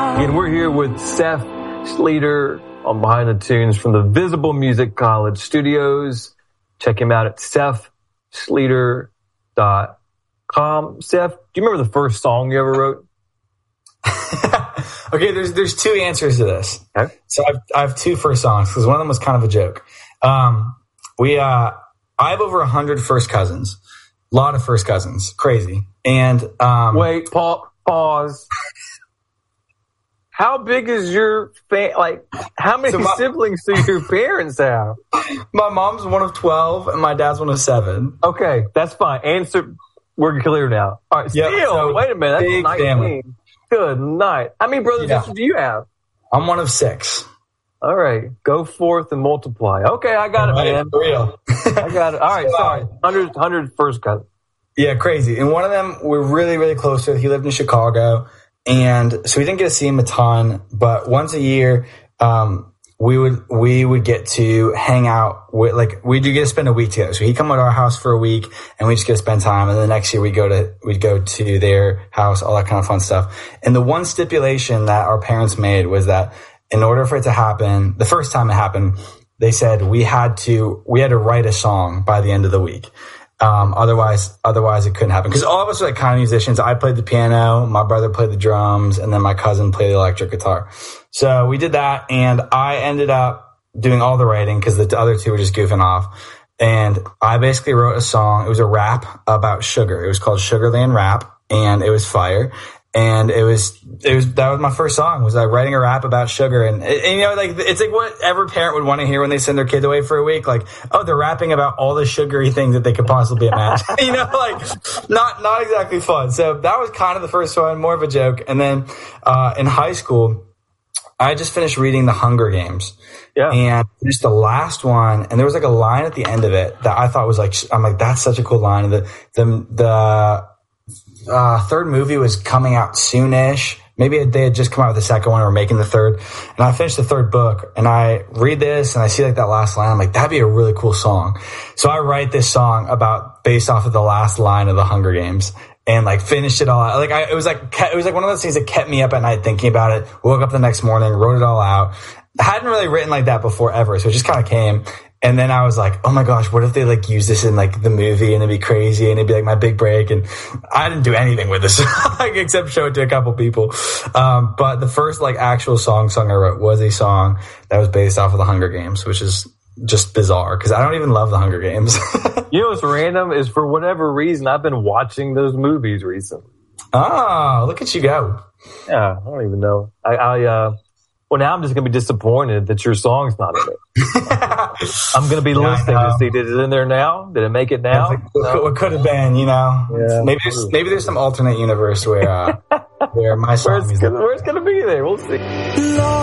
And we're here with Seth Schlueter on Behind the Tunes from the Visible Music College studios. Check him out at SethSchlueter.com. Seth, do you remember the first song you ever wrote? Okay, there's two answers to this. Okay. So I have two first songs because one of them was kind of a joke. I have over 100 first cousins. A lot of first cousins. Crazy. And wait, pause. How big is your how many siblings do your parents have? My mom's one of 12 and my dad's one of 7. Okay, that's fine. Answer, we're clear now. All right, yep, so wait a minute. That's 19. Family. Good night. How many brothers and sisters do you have? I'm one of 6. All right, go forth and multiply. Okay, I got it, man. For real. I got it. All right, sorry. 100 first cousins. Yeah, crazy. And one of them we're really, really close with. He lived in Chicago. And so we didn't get to see him a ton, but once a year, we would get to hang out with, we do get to spend a week together. So he'd come to our house for a week and we just get to spend time. And then the next year we'd go to their house, all that kind of fun stuff. And the one stipulation that our parents made was that in order for it to happen, the first time it happened, they said we had to write a song by the end of the week. Otherwise it couldn't happen. Cause all of us are kind of musicians. I played the piano, my brother played the drums, and then my cousin played the electric guitar. So we did that, and I ended up doing all the writing cause the other two were just goofing off. And I basically wrote a song. It was a rap about sugar. It was called Sugarland Rap, and it was fire. And that was my first song, was writing a rap about sugar. And it's like what every parent would want to hear when they send their kid away for a week. Like, oh, they're rapping about all the sugary things that they could possibly imagine. Not exactly fun. So that was kind of the first one, more of a joke. And then, in high school, I just finished reading The Hunger Games. Yeah. And just the last one, and there was a line at the end of it that I thought was that's such a cool line. The third movie was coming out soonish. Maybe they had just come out with the second one or making the third. And I finished the third book and I read this and I see that last line. I'm like, that'd be a really cool song. So I write this song based off of the last line of The Hunger Games and finished it all out. It was like one of those things that kept me up at night thinking about it. Woke up the next morning, wrote it all out. I hadn't really written like that before ever. So it just kind of came. And then I was like, oh my gosh, what if they use this in the movie and it'd be crazy and it'd be my big break. And I didn't do anything with this except show it to a couple people. But the first actual song I wrote was a song that was based off of The Hunger Games, which is just bizarre because I don't even love The Hunger Games. You know what's random is for whatever reason, I've been watching those movies recently. Oh, look at you go. Yeah, I don't even know. Well, now I'm just going to be disappointed that your song's not in it. I'm going to be listening to see, did it in there now? Did it make it now? What could have been, Yeah, maybe there's some alternate universe where my song is... Where's going to be there? We'll see.